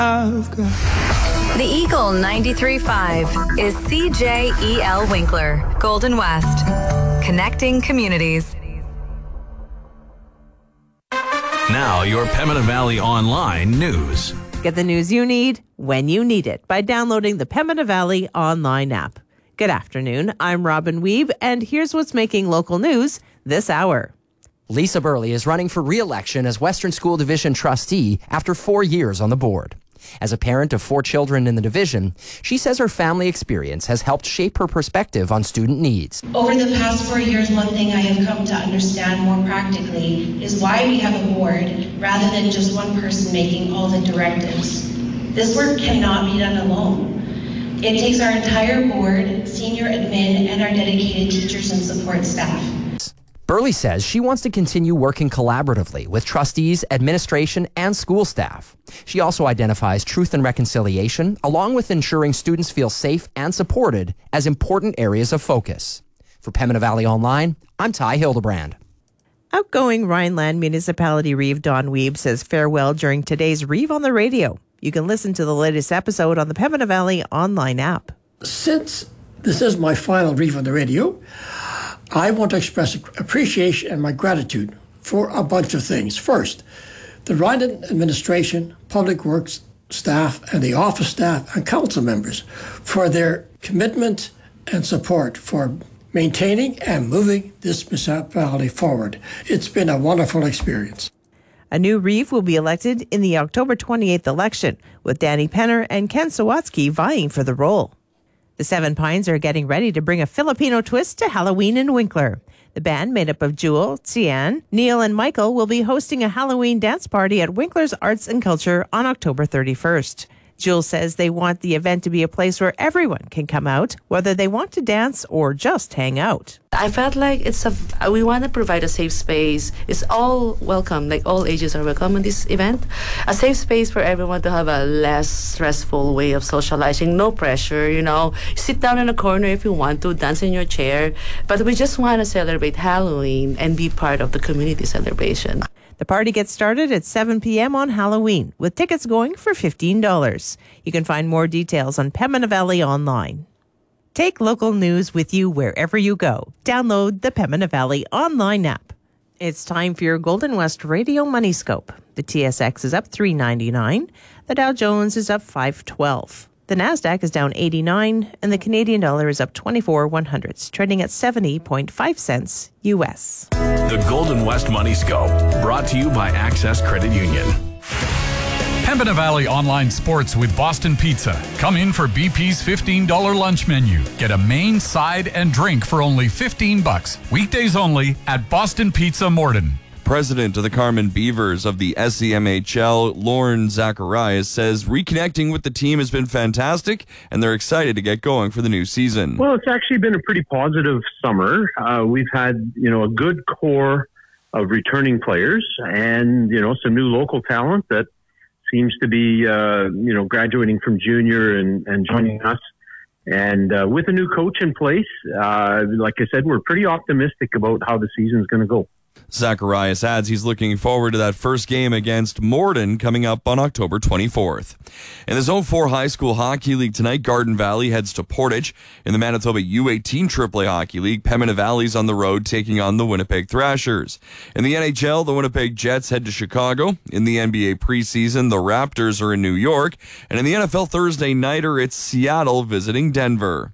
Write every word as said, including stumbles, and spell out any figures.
The Eagle ninety-three point five is C J E L Winkler, Golden West, connecting communities. Now, your Pembina Valley Online news. Get the news you need when you need it by downloading the Pembina Valley Online app. Good afternoon, I'm Robin Weeb, and here's what's making local news this hour. Lisa Burley is running for re-election as Western School Division trustee after four years on the board. As a parent of four children in the division, she says her family experience has helped shape her perspective on student needs. Over the past four years, one thing I have come to understand more practically is why we have a board rather than just one person making all the directives. This work cannot be done alone. It takes our entire board, senior admin, and our dedicated teachers and support staff. Burley says she wants to continue working collaboratively with trustees, administration, and school staff. She also identifies truth and reconciliation, along with ensuring students feel safe and supported, as important areas of focus. For Pembina Valley Online, I'm Ty Hildebrand. Outgoing Rhineland Municipality Reeve Don Weeb says farewell during today's Reeve on the Radio. You can listen to the latest episode on the Pembina Valley Online app. Since this is my final Reeve on the Radio, I want to express appreciation and my gratitude for a bunch of things. First, the Rhineland administration, public works staff, and the office staff and council members for their commitment and support for maintaining and moving this municipality forward. It's been a wonderful experience. A new Reeve will be elected in the October twenty-eighth election, with Danny Penner and Ken Sawatsky vying for the role. The Seven Pines are getting ready to bring a Filipino twist to Halloween in Winkler. The band, made up of Jewel, Tian, Neil, and Michael, will be hosting a Halloween dance party at Winkler's Arts and Culture on October thirty-first. Jewel says they want the event to be a place where everyone can come out, whether they want to dance or just hang out. I felt like it's a, we want to provide a safe space. It's all welcome, like all ages are welcome in this event. A safe space for everyone to have a less stressful way of socializing, no pressure, you know. Sit down in a corner if you want to, dance in your chair. But we just want to celebrate Halloween and be part of the community celebration. The party gets started at seven p.m. on Halloween, with tickets going for fifteen dollars. You can find more details on Pembina Valley Online. Take local news with you wherever you go. Download the Pembina Valley Online app. It's time for your Golden West Radio Money Scope. The T S X is up three ninety-nine. The Dow Jones is up five twelve. The Nasdaq is down eighty-nine, and the Canadian dollar is up twenty-four one hundredths, trading at seventy point five cents U S. The Golden West Money Scope, brought to you by Access Credit Union. Pembina Valley Online Sports with Boston Pizza. Come in for B P's fifteen dollars lunch menu. Get a main, side, and drink for only fifteen bucks. Weekdays only at Boston Pizza Morden. President of the Carmen Beavers of the S C M H L, Lauren Zacharias, says reconnecting with the team has been fantastic and they're excited to get going for the new season. Well, it's actually been a pretty positive summer. Uh, we've had, you know, a good core of returning players and, you know, some new local talent that seems to be, uh, you know, graduating from junior and, and joining us. And uh, with a new coach in place, uh, like I said, we're pretty optimistic about how the season's going to go. Zacharias adds he's looking forward to that first game against Morden coming up on October twenty-fourth. In the Zone four High School Hockey League tonight, Garden Valley heads to Portage. In the Manitoba U eighteen Triple A Hockey League, Pembina Valley's on the road taking on the Winnipeg Thrashers. In the N H L, the Winnipeg Jets head to Chicago. In the N B A preseason, the Raptors are in New York. And in the N F L Thursday nighter, it's Seattle visiting Denver.